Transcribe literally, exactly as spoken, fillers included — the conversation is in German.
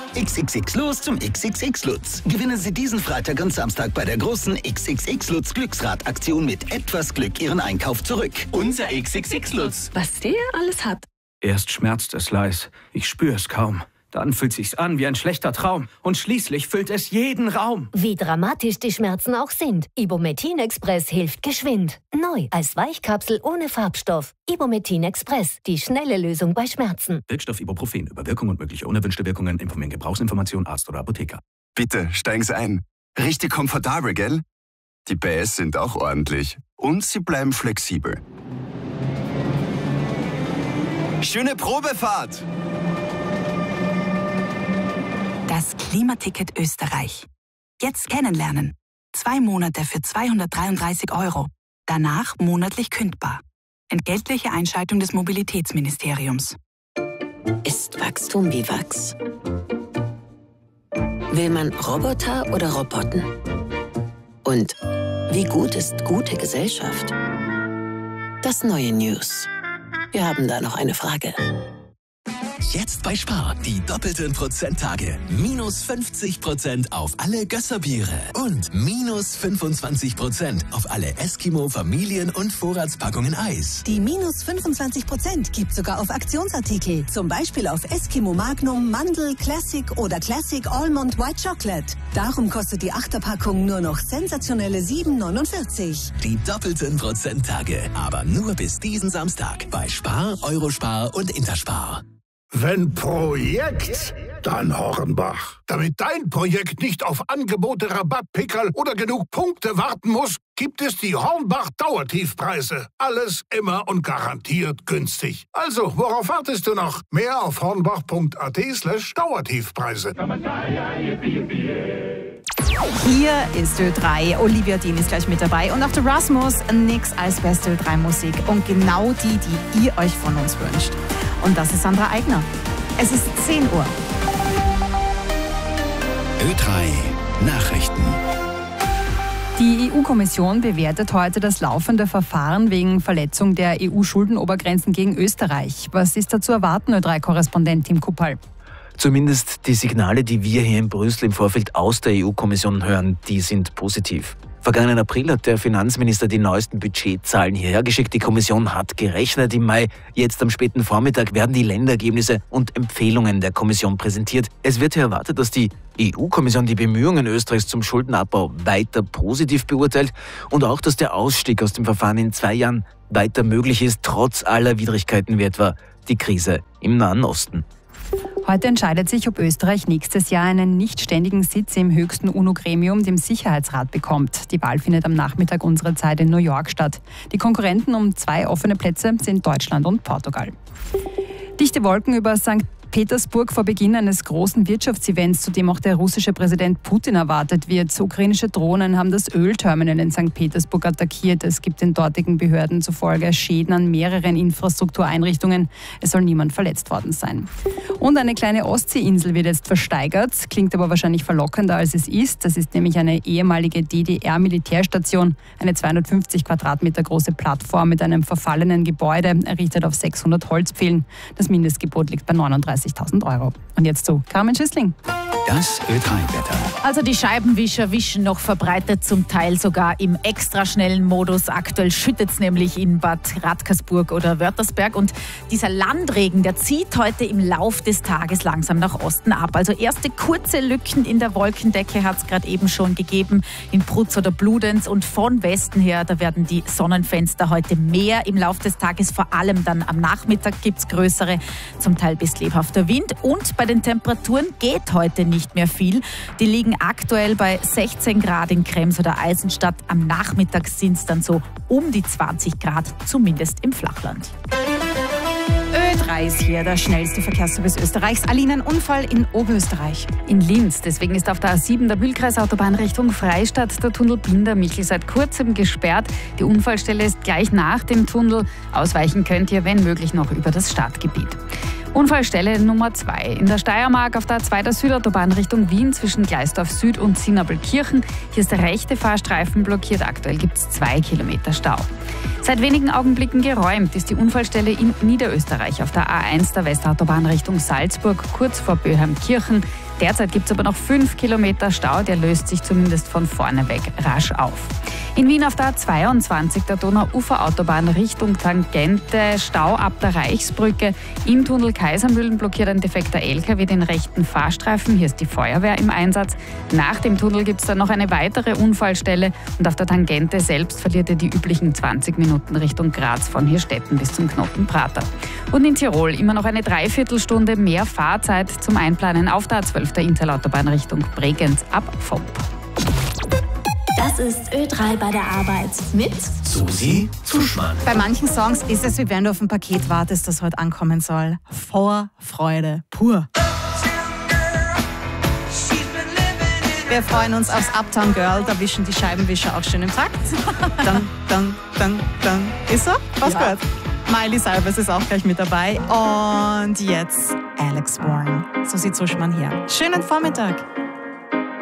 X X X los zum X X X Lutz. Gewinnen Sie diesen Freitag und Samstag bei der großen X X X Lutz Glücksrad-Aktion mit etwas Glück Ihren Einkauf zurück. Unser X X X Lutz. Was der alles hat. Erst schmerzt es leis, ich spüre es kaum. Dann fühlt sich's an wie ein schlechter Traum. Und schließlich füllt es jeden Raum. Wie dramatisch die Schmerzen auch sind. Ibumetin Express hilft geschwind. Neu als Weichkapsel ohne Farbstoff. Ibumetin Express, die schnelle Lösung bei Schmerzen. Wirkstoff Ibuprofen. Über Wirkung und mögliche unerwünschte Wirkungen informieren Gebrauchsinformation Arzt oder Apotheker. Bitte, steigen Sie ein. Richtig komfortabel, gell? Die P S sind auch ordentlich. Und sie bleiben flexibel. Schöne Probefahrt! Das Klimaticket Österreich. Jetzt kennenlernen. Zwei Monate für zweihundertdreiunddreißig Euro. Danach monatlich kündbar. Entgeltliche Einschaltung des Mobilitätsministeriums. Ist Wachstum wie Wachs? Will man Roboter oder Roboten? Und wie gut ist gute Gesellschaft? Das neue News. Wir haben da noch eine Frage. Jetzt bei Spar, die doppelten Prozenttage. Minus fünfzig Prozent auf alle Gösserbiere und minus fünfundzwanzig Prozent auf alle Eskimo Familien- und Vorratspackungen Eis. Die minus fünfundzwanzig Prozent gibt sogar auf Aktionsartikel. Zum Beispiel auf Eskimo Magnum, Mandel, Classic oder Classic Almond White Chocolate. Darum kostet die Achterpackung nur noch sensationelle sieben neunundvierzig. Die doppelten Prozenttage, aber nur bis diesen Samstag bei Spar, Eurospar und Interspar. Wenn Projekt, dann Hornbach. Damit dein Projekt nicht auf Angebote, Rabattpickerl oder genug Punkte warten muss, gibt es die Hornbach Dauertiefpreise. Alles immer und garantiert günstig. Also, worauf wartest du noch? Mehr auf hornbach.at slash Dauertiefpreise. Hier ist Ö drei. Olivia Dean ist gleich mit dabei. Und auch der Rasmus, nix als beste Ö drei Musik. Und genau die, die ihr euch von uns wünscht. Und das ist Sandra Eigner. Es ist zehn Uhr. Ö drei Nachrichten. Die E U-Kommission bewertet heute das laufende Verfahren wegen Verletzung der E U-Schuldenobergrenzen gegen Österreich. Was ist da zu erwarten, Ö drei Korrespondent Tim Kuppal? Zumindest die Signale, die wir hier in Brüssel im Vorfeld aus der E U-Kommission hören, die sind positiv. Vergangenen April hat der Finanzminister die neuesten Budgetzahlen hierher geschickt. Die Kommission hat gerechnet im Mai. Jetzt am späten Vormittag werden die Länderergebnisse und Empfehlungen der Kommission präsentiert. Es wird hier erwartet, dass die E U-Kommission die Bemühungen Österreichs zum Schuldenabbau weiter positiv beurteilt und auch, dass der Ausstieg aus dem Verfahren in zwei Jahren weiter möglich ist, trotz aller Widrigkeiten wie etwa die Krise im Nahen Osten. Heute entscheidet sich, ob Österreich nächstes Jahr einen nicht ständigen Sitz im höchsten UNO-Gremium, dem Sicherheitsrat, bekommt. Die Wahl findet am Nachmittag unserer Zeit in New York statt. Die Konkurrenten um zwei offene Plätze sind Deutschland und Portugal. Dichte Wolken über Sankt Petersburg vor Beginn eines großen Wirtschaftsevents, zu dem auch der russische Präsident Putin erwartet wird. Ukrainische Drohnen haben das Ölterminal in Sankt Petersburg attackiert. Es gibt den dortigen Behörden zufolge Schäden an mehreren Infrastruktureinrichtungen. Es soll niemand verletzt worden sein. Und eine kleine Ostseeinsel wird jetzt versteigert, klingt aber wahrscheinlich verlockender, als es ist. Das ist nämlich eine ehemalige D D R-Militärstation, eine zweihundertfünfzig Quadratmeter große Plattform mit einem verfallenen Gebäude, errichtet auf sechshundert Holzpfählen. Das Mindestgebot liegt bei neununddreißigtausend Euro. Und jetzt zu Carmen Schüssling. Das Ö drei Wetter. Also die Scheibenwischer wischen noch verbreitet, zum Teil sogar im extraschnellen Modus. Aktuell schüttet es nämlich in Bad Radkersburg oder Wörthersberg. Und dieser Landregen, der zieht heute im Lauf des Tages langsam nach Osten ab. Also erste kurze Lücken in der Wolkendecke hat es gerade eben schon gegeben, in Brutz oder Bludenz. Und von Westen her, da werden die Sonnenfenster heute mehr im Lauf des Tages. Vor allem dann am Nachmittag gibt es größere, zum Teil bis lebhafter Wind. Und bei den Temperaturen geht heute nicht mehr viel. Die liegen aktuell bei sechzehn Grad in Krems oder Eisenstadt. Am Nachmittag sind es dann so um die zwanzig Grad, zumindest im Flachland. Ö drei ist hier, der schnellste Verkehrsservice Österreichs. Aline, ein Unfall in Oberösterreich. In Linz. Deswegen ist auf der A sieben der Mühlkreisautobahn Richtung Freistadt der Tunnel Bindermichel seit kurzem gesperrt. Die Unfallstelle ist gleich nach dem Tunnel. Ausweichen könnt ihr, wenn möglich, noch über das Stadtgebiet. Unfallstelle Nummer zwei. In der Steiermark auf der A zwei der Südautobahn Richtung Wien zwischen Gleisdorf Süd und Sinnabelkirchen. Hier ist der rechte Fahrstreifen blockiert. Aktuell gibt es zwei Kilometer Stau. Seit wenigen Augenblicken geräumt ist die Unfallstelle in Niederösterreich auf der A eins der Westautobahn Richtung Salzburg, kurz vor Böheimkirchen. Derzeit gibt es aber noch fünf Kilometer Stau, der löst sich zumindest von vorne weg rasch auf. In Wien auf der A zweiundzwanzig, der Donauuferautobahn Richtung Tangente, Stau ab der Reichsbrücke. Im Tunnel Kaisermühlen blockiert ein defekter L K W den rechten Fahrstreifen. Hier ist die Feuerwehr im Einsatz. Nach dem Tunnel gibt es dann noch eine weitere Unfallstelle und auf der Tangente selbst verliert ihr die üblichen zwanzig Minuten Richtung Graz von Hirstetten bis zum Knoten Prater. Und in Tirol immer noch eine Dreiviertelstunde mehr Fahrzeit zum Einplanen auf der A zwölf der Interlautobahn Richtung Bregenz ab Fopp. Das ist Ö drei bei der Arbeit mit Susi Zuschmann. Bei manchen Songs ist es, wie wenn du auf ein Paket wartest, das heute ankommen soll. Vorfreude pur. Wir freuen uns aufs Uptown Girl, da wischen die Scheibenwischer auch schön im Takt. Dann, dann, dann, dann. Ist so? Was ja. Gut. Miley Cyrus ist auch gleich mit dabei. Und jetzt Alex Warren. Susi Zuschmann hier. Schönen Vormittag.